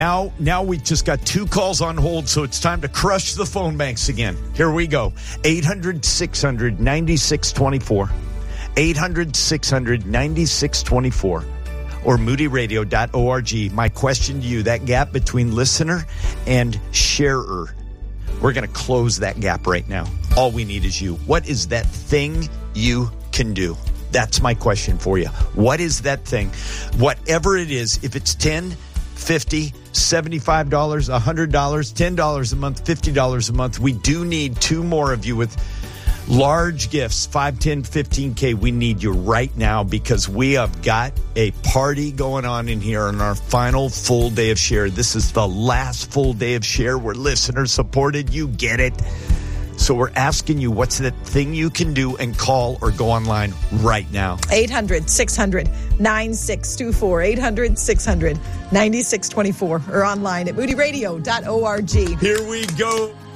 Now we've just got 2 calls on hold, so it's time to crush the phone banks again. Here we go. 800-600-9624. 800-600-9624. Or moodyradio.org. My question to you, that gap between listener and sharer, we're going to close that gap right now. All we need is you. What is that thing you can do? That's my question for you. What is that thing? Whatever it is, if it's $10, $50, $75, $100, $10 a month, $50 a month, we do need 2 more of you with large gifts, 5, 10, 15K. We need you right now because we have got a party going on in here on our final full day of Share. This is the last full day of Share. We're listener supported. You get it. So we're asking you, what's that thing you can do, and call or go online right now. 800-600-9624. 800-600-9624 or online at moodyradio.org. Here we go.